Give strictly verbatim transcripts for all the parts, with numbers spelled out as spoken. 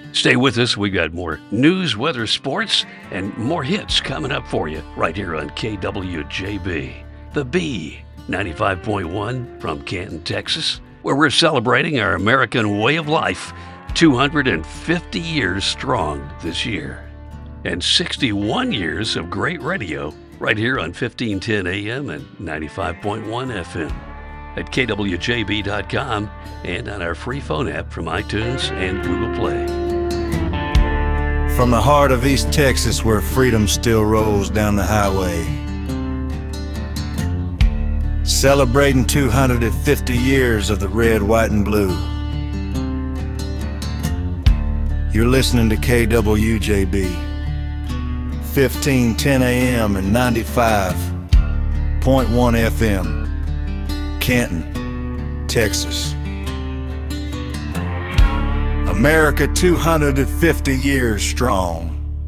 Stay with us. We've got more news, weather, sports, and more hits coming up for you right here on K W J B. The B, ninety-five point one from Canton, Texas, where we're celebrating our American way of life, two hundred fifty years strong this year. And sixty-one years of great radio right here on fifteen ten A M and ninety-five point one F M. At K W J B dot com and on our free phone app from iTunes and Google Play. From the heart of East Texas, where freedom still rolls down the highway, celebrating two hundred fifty years of the red, white, and blue. You're listening to K W J B, fifteen ten A M and ninety-five point one F M, Canton, Texas. America two hundred fifty years strong.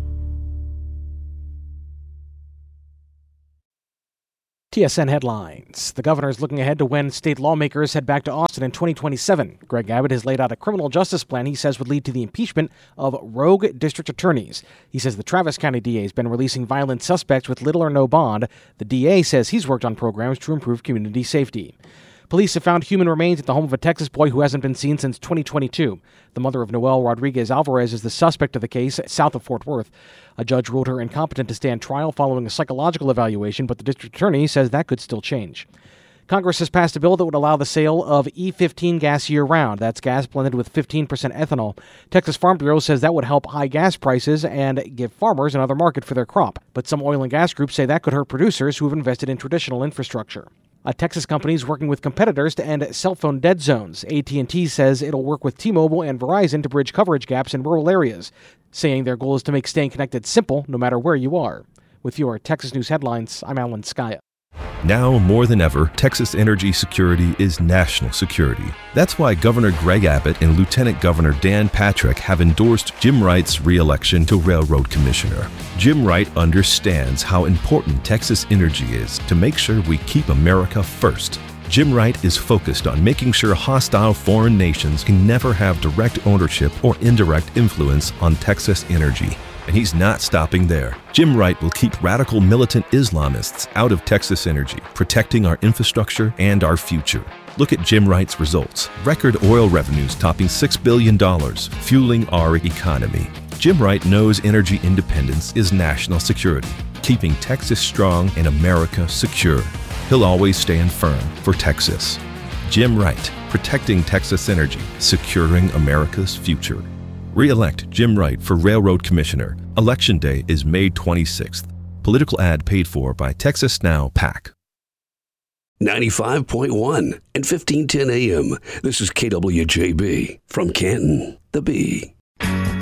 T S N headlines. The governor is looking ahead to when state lawmakers head back to Austin in twenty twenty-seven. Greg Abbott has laid out a criminal justice plan he says would lead to the impeachment of rogue district attorneys. He says the Travis County D A has been releasing violent suspects with little or no bond. The D A says he's worked on programs to improve community safety. Police have found human remains at the home of a Texas boy who hasn't been seen since twenty twenty-two. The mother of Noel Rodriguez Alvarez is the suspect of the case south of Fort Worth. A judge ruled her incompetent to stand trial following a psychological evaluation, but the district attorney says that could still change. Congress has passed a bill that would allow the sale of E fifteen gas year-round. That's gas blended with fifteen percent ethanol. Texas Farm Bureau says that would help high gas prices and give farmers another market for their crop. But some oil and gas groups say that could hurt producers who have invested in traditional infrastructure. A Texas company is working with competitors to end cell phone dead zones. A T and T says it'll work with T-Mobile and Verizon to bridge coverage gaps in rural areas, saying their goal is to make staying connected simple no matter where you are. With your Texas News headlines, I'm Alan Skaya. Now more than ever, Texas energy security is national security. That's why Governor Greg Abbott and Lieutenant Governor Dan Patrick have endorsed Jim Wright's re-election to Railroad Commissioner. Jim Wright understands how important Texas energy is to make sure we keep America first. Jim Wright is focused on making sure hostile foreign nations can never have direct ownership or indirect influence on Texas energy. And he's not stopping there. Jim Wright will keep radical militant Islamists out of Texas energy, protecting our infrastructure and our future. Look at Jim Wright's results. Record oil revenues topping six billion dollars, fueling our economy. Jim Wright knows energy independence is national security, keeping Texas strong and America secure. He'll always stand firm for Texas. Jim Wright, protecting Texas energy, securing America's future. Re-elect Jim Wright for Railroad Commissioner. Election Day is May twenty-sixth. Political ad paid for by Texas Now PAC. ninety-five point one and fifteen ten A M. This is K W J B from Canton, the B.